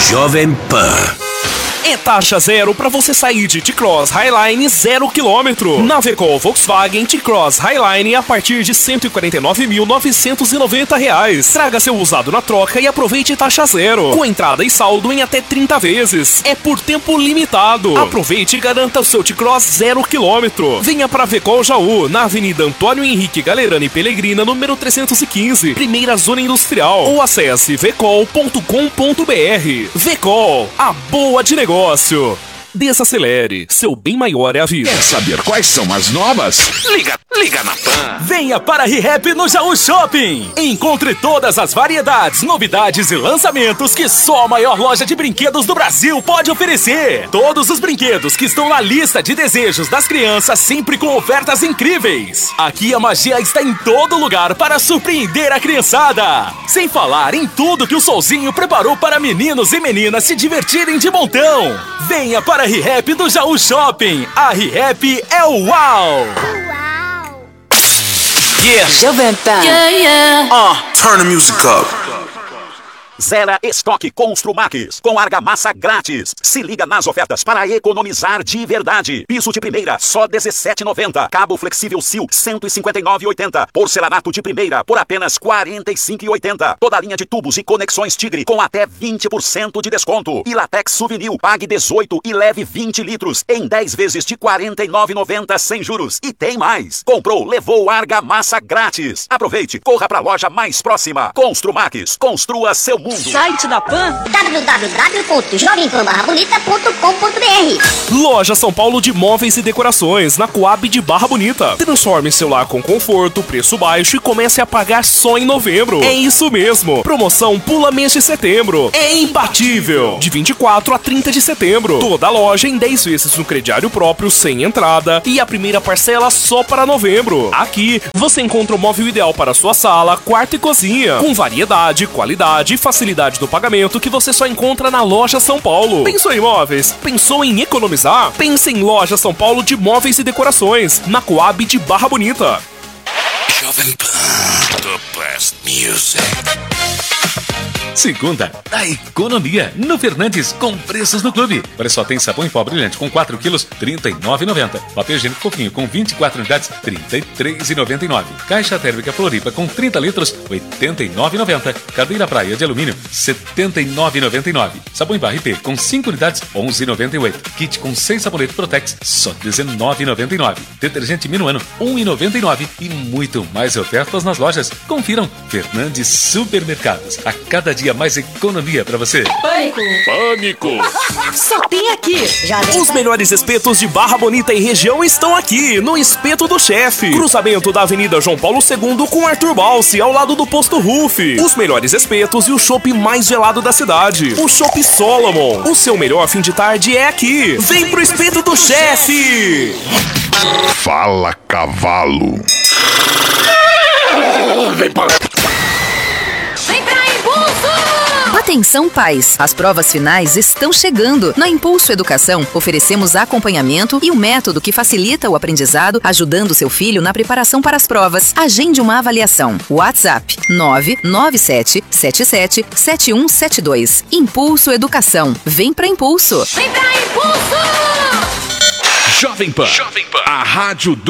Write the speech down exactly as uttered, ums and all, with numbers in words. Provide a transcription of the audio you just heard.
Jovem Pan. É taxa zero para você sair de T-Cross Highline zero quilômetro. Na Vecol Volkswagen T-Cross Highline a partir de cento e quarenta e nove mil novecentos e noventa reais. Traga seu usado na troca e aproveite taxa zero. Com entrada e saldo em até trinta vezes. É por tempo limitado. Aproveite e garanta o seu T-Cross zero quilômetro. Venha para Vecol Jaú, na Avenida Antônio Henrique Galerani Pellegrina, número trezentos e quinze, primeira zona industrial. Ou acesse vecol ponto com ponto br. Vecol, a boa de negócio. Desacelere, seu bem maior é a vida. Quer saber quais são as novas? Liga, liga na Pan. Venha para a ReHap no Jaú Shopping. Encontre todas as variedades, novidades e lançamentos que só a maior loja de brinquedos do Brasil pode oferecer. Todos os brinquedos que estão na lista de desejos das crianças, sempre com ofertas incríveis. Aqui a magia está em todo lugar para surpreender a criançada. Sem falar em tudo que o Solzinho preparou para meninos e meninas se divertirem de montão. Venha para a ReHap do Jaú Shopping. A ReHap é o uau! Uau! Yeah! Jovem Pan. Yeah, yeah! Uh, turn the music up. Zera estoque Construmax com argamassa grátis. Se liga nas ofertas para economizar de verdade. Piso de primeira, só dezessete reais e noventa centavos. Cabo flexível S I L, cento e cinquenta e nove reais e oitenta centavos. Porcelanato de primeira, por apenas quarenta e cinco reais e oitenta centavos. Toda a linha de tubos e conexões Tigre com até vinte por cento de desconto. E Latex Souvenir, pague dezoito e leve vinte litros em dez vezes de quarenta e nove reais e noventa centavos sem juros. E tem mais. Comprou, levou argamassa grátis. Aproveite, corra para a loja mais próxima. Construmax, construa seu mundo. Site da Pan w w w ponto jovem pan barra bonita ponto com ponto br. Loja São Paulo de Móveis e Decorações, na Coab de Barra Bonita. Transforme seu lar com conforto, preço baixo e comece a pagar só em novembro. É isso mesmo. Promoção Pula Mês de Setembro. É imbatível. De vinte e quatro a trinta de setembro. Toda a loja em dez vezes no crediário próprio, sem entrada. E a primeira parcela só para novembro. Aqui você encontra o móvel ideal para sua sala, quarto e cozinha. Com variedade, qualidade e facilidade do pagamento que você só encontra na Loja São Paulo. Pensou em móveis? Pensou em economizar? Pense em Loja São Paulo de Móveis e Decorações, na Coab de Barra Bonita. Jovem Pan, the best music. Segunda, a economia no Fernandes com preços no clube. Olha só, tem sabão em pó brilhante com quatro quilos, trinta e nove reais e noventa centavos. Papel higiênico fofinho com vinte e quatro unidades, trinta e três reais e noventa e nove centavos. Caixa térmica Floripa com trinta litros, oitenta e nove reais e noventa centavos. Cadeira praia de alumínio, setenta e nove reais e noventa e nove centavos. Sabão em barra I P com cinco unidades, onze reais e noventa e oito centavos. Kit com seis sabonetes Protex, só dezenove reais e noventa e nove centavos. Detergente Minuano, um real e noventa e nove centavos. E muito mais ofertas nas lojas. Confiram, Fernandes Supermercados. A cada dia mais economia pra você. Pânico! Pânico! Só tem aqui. Os melhores espetos de Barra Bonita e região estão aqui, no Espeto do Chefe. Cruzamento da Avenida João Paulo segundo com Arthur Balsi, ao lado do Posto Rufi. Os melhores espetos e o chopp mais gelado da cidade. O Chopp Solomon. O seu melhor fim de tarde é aqui. Vem pro Espeto do Chefe! Fala, cavalo. Vem para... Vem pra Impulso! Atenção, pais! As provas finais estão chegando. Na Impulso Educação, oferecemos acompanhamento e um método que facilita o aprendizado, ajudando seu filho na preparação para as provas. Agende uma avaliação. WhatsApp nove nove sete sete sete sete um sete dois. Impulso Educação. Vem pra Impulso! Vem pra Impulso! Jovem Pan, Jovem Pan, a rádio do